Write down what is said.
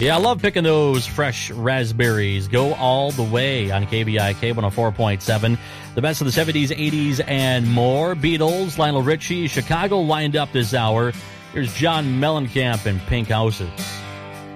Yeah, I love picking those fresh raspberries. Go all the way on KBIK 104.7. The best of the 70s, 80s, and more. Beatles, Lionel Richie, Chicago lined up this hour. Here's John Mellencamp and Pink Houses.